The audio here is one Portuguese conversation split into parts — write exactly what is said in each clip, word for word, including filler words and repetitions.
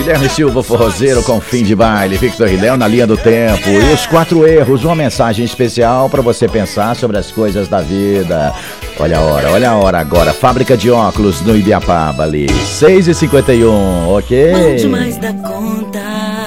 Guilherme Silva, forrozeiro com fim de baile. Victor e Léo na linha do tempo. E os quatro erros, uma mensagem especial para você pensar sobre as coisas da vida. Olha a hora, olha a hora agora. Fábrica de óculos no Ibiapaba ali. seis e cinquenta e um, ok? Mal demais da conta.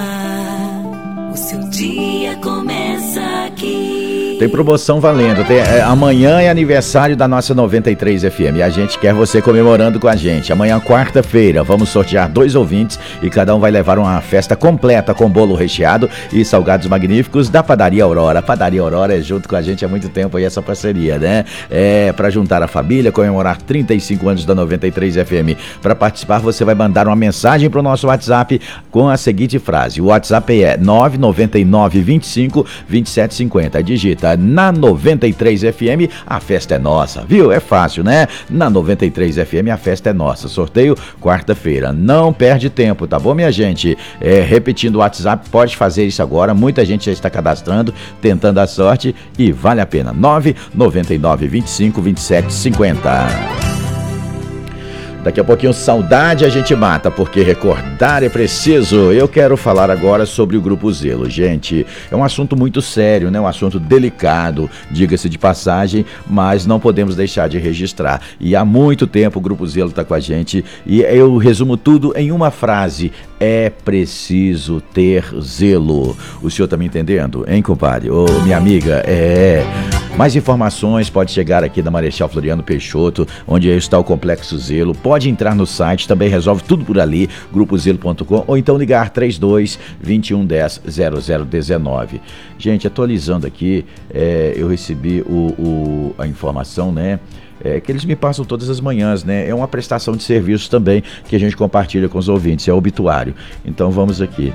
O seu dia começa aqui. Tem promoção valendo. Tem, é, amanhã é aniversário da nossa noventa e três F M e a gente quer você comemorando com a gente. Amanhã, quarta-feira, vamos sortear dois ouvintes e cada um vai levar uma festa completa com bolo recheado e salgados magníficos da Padaria Aurora. A Padaria Aurora é junto com a gente há muito tempo aí essa parceria, né? É para juntar a família, comemorar trinta e cinco anos da noventa e três F M. Para participar, você vai mandar uma mensagem para o nosso WhatsApp com a seguinte frase. O WhatsApp é nove nove nove, vinte e cinco, vinte e sete cinquenta. Digita na noventa e três F M, a festa é nossa, viu? É fácil, né? Na noventa e três F M, a festa é nossa. Sorteio quarta-feira. Não perde tempo, tá bom, minha gente? É, repetindo o WhatsApp, pode fazer isso agora. Muita gente já está cadastrando, tentando a sorte e vale a pena. nove nove nove, vinte e cinco, vinte e sete cinquenta. Daqui a pouquinho, saudade a gente mata, porque recordar é preciso. Eu quero falar agora sobre o Grupo Zelo. Gente, é um assunto muito sério, né? Um assunto delicado, diga-se de passagem, mas não podemos deixar de registrar. E há muito tempo o Grupo Zelo está com a gente e eu resumo tudo em uma frase. É preciso ter zelo. O senhor tá me entendendo, hein, compadre? Ô, minha amiga, é... Mais informações pode chegar aqui da Marechal Floriano Peixoto, onde está o Complexo Zelo. Pode entrar no site, também resolve tudo por ali, grupo zelo ponto com, ou então ligar trinta e dois, vinte e um, dez, zero zero dezenove. Gente, atualizando aqui, é, eu recebi o, o, a informação, né? É, que eles me passam todas as manhãs, né? É uma prestação de serviço também que a gente compartilha com os ouvintes, é o obituário. Então vamos aqui.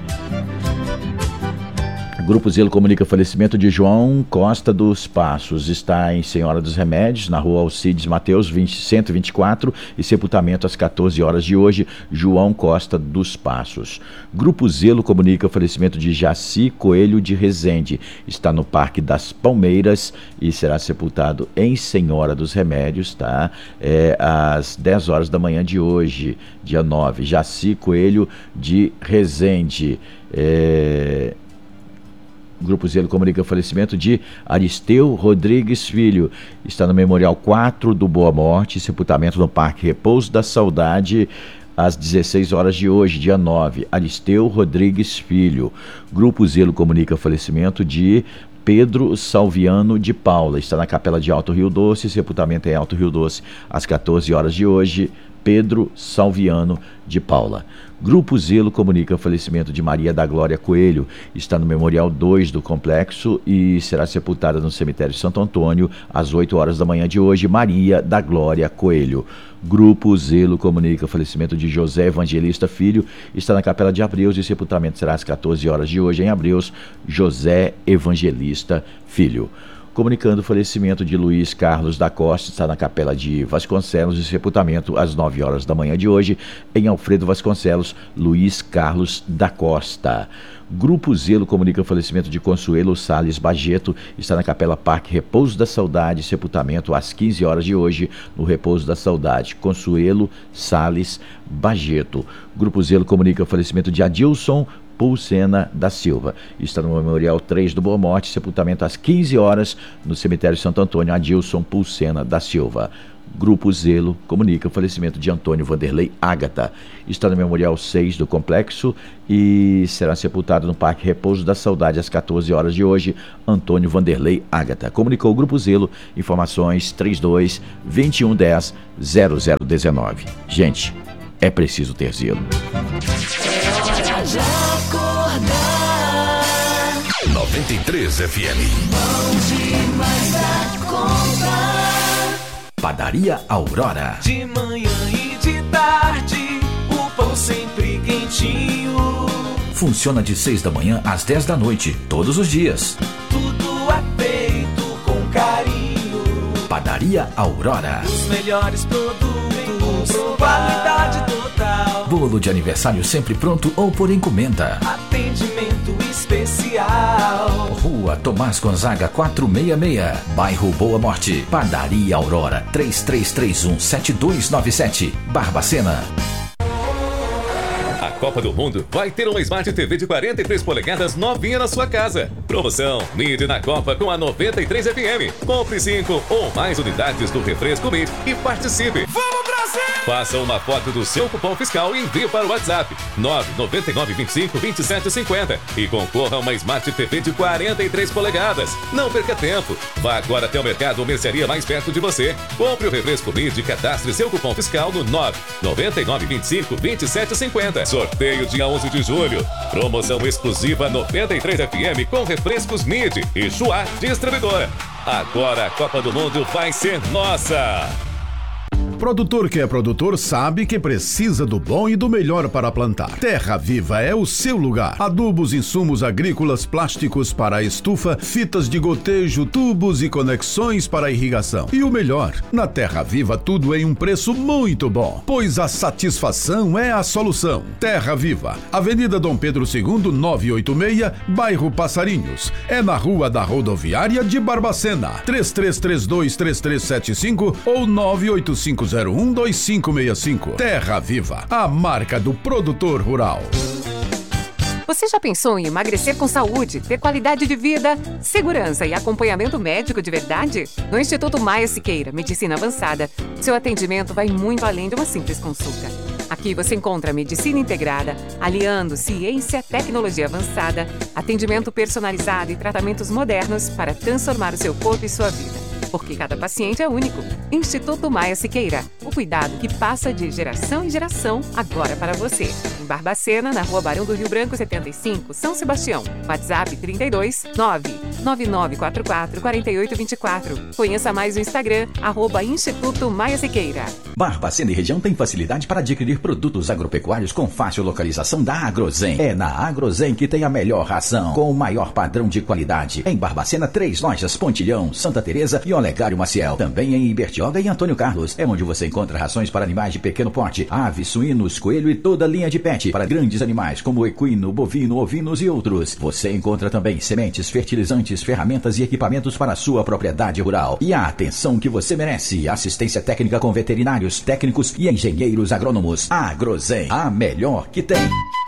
Grupo Zelo comunica falecimento de João Costa dos Passos. Está em Senhora dos Remédios, na rua Alcides Mateus, cento e vinte e quatro, e sepultamento às quatorze horas de hoje, João Costa dos Passos. Grupo Zelo comunica falecimento de Jaci Coelho de Rezende. Está no Parque das Palmeiras e será sepultado em Senhora dos Remédios, tá? É, às dez horas da manhã de hoje, dia nove. Jaci Coelho de Rezende. É... Grupo Zelo comunica o falecimento de Aristeu Rodrigues Filho. Está no Memorial quatro do Boa Morte, sepultamento no Parque Repouso da Saudade, às dezesseis horas de hoje, dia nove. Aristeu Rodrigues Filho. Grupo Zelo comunica o falecimento de Pedro Salviano de Paula. Está na Capela de Alto Rio Doce, sepultamento em Alto Rio Doce, às quatorze horas de hoje. Pedro Salviano de Paula. Grupo Zelo comunica o falecimento de Maria da Glória Coelho. Está no Memorial dois do complexo e será sepultada no cemitério Santo Antônio às oito horas da manhã de hoje. Maria da Glória Coelho. Grupo Zelo comunica o falecimento de José Evangelista Filho. Está na Capela de Abreus e sepultamento será às quatorze horas de hoje em Abreus. José Evangelista Filho. Comunicando o falecimento de Luiz Carlos da Costa, está na Capela de Vasconcelos e sepultamento às nove horas da manhã de hoje em Alfredo Vasconcelos. Luiz Carlos da Costa. Grupo Zelo comunica o falecimento de Consuelo Salles Bajeto, está na Capela Parque Repouso da Saudade, sepultamento às quinze horas de hoje no Repouso da Saudade. Consuelo Salles Bajeto. Grupo Zelo comunica o falecimento de Adilson Pulsena da Silva. Está no Memorial três do Boa Morte, sepultamento às quinze horas no cemitério Santo Antônio. Adilson Pulsena da Silva. Grupo Zelo comunica o falecimento de Antônio Vanderlei Ágata. Está no Memorial seis do complexo e será sepultado no Parque Repouso da Saudade às quatorze horas de hoje. Antônio Vanderlei Ágata. Comunicou o Grupo Zelo. Informações trinta e dois, vinte e um, dez, zero zero dezenove. Gente, é preciso ter zelo. De acordar. noventa e três F M. Bom demais da conta. Padaria Aurora. De manhã e de tarde, o pão sempre quentinho. Funciona de seis da manhã às dez da noite, todos os dias. Tudo é feito com carinho. Padaria Aurora. Os melhores produtos, qualidade total. Bolo de aniversário sempre pronto ou por encomenda. Atendimento especial. Rua Tomás Gonzaga quatrocentos e sessenta e seis, bairro Boa Morte. Padaria Aurora, três três três um, sete dois nove sete, Barbacena. A Copa do Mundo vai ter uma Smart T V de quarenta e três polegadas novinha na sua casa. Promoção Mid na Copa com a noventa e três F M. Compre cinco ou mais unidades do refresco Mid e participe. Vamos, Brasil! Faça uma foto do seu cupom fiscal e envie para o WhatsApp nove nove nove dois cinco dois sete cinco zero e concorra a uma Smart T V de quarenta e três polegadas. Não perca tempo. Vá agora até o mercado ou mercearia mais perto de você. Compre o refresco Mid e cadastre seu cupom fiscal no nove nove nove dois cinco dois sete cinco zero. Sorteio dia onze de julho. Promoção exclusiva noventa e três F M com refrescos Mid e Chua Distribuidora. Agora a Copa do Mundo vai ser nossa! Produtor que é produtor sabe que precisa do bom e do melhor para plantar. Terra Viva é o seu lugar. Adubos, insumos agrícolas, plásticos para a estufa, fitas de gotejo, tubos e conexões para a irrigação. E o melhor, na Terra Viva tudo em um preço muito bom, pois a satisfação é a solução. Terra Viva, Avenida Dom Pedro segundo, novecentos e oitenta e seis, bairro Passarinhos. É na Rua da Rodoviária de Barbacena. três três três dois, três três sete cinco ou nove oito cinco zero um dois cinco seis cinco. Terra Viva, a marca do produtor rural. Você já pensou em emagrecer com saúde, ter qualidade de vida, segurança e acompanhamento médico de verdade? No Instituto Maia Siqueira, Medicina Avançada, seu atendimento vai muito além de uma simples consulta. Aqui você encontra medicina integrada, aliando ciência, tecnologia avançada, atendimento personalizado e tratamentos modernos para transformar o seu corpo e sua vida. Porque cada paciente é único. Instituto Maia Siqueira, o cuidado que passa de geração em geração, agora para você. Em Barbacena, na Rua Barão do Rio Branco, setenta e cinco, São Sebastião. WhatsApp trinta e dois, nove nove nove quatro quatro, quatro oito dois quatro. Conheça mais o Instagram, arroba Instituto Maia Siqueira. Barbacena e região tem facilidade para adquirir produtos agropecuários com fácil localização da Agrozen. É na Agrozen que tem a melhor ração, com o maior padrão de qualidade. Em Barbacena, três lojas: Pontilhão, Santa Teresa e Olegário Maciel. Também em Ibertioga e Antônio Carlos. É onde você encontra rações para animais de pequeno porte, aves, suínos, coelho e toda a linha de pet. Para grandes animais como equino, bovino, ovinos e outros. Você encontra também sementes, fertilizantes, ferramentas e equipamentos para a sua propriedade rural. E a atenção que você merece. Assistência técnica com veterinários, técnicos e engenheiros agrônomos. Agrozen, a melhor que tem.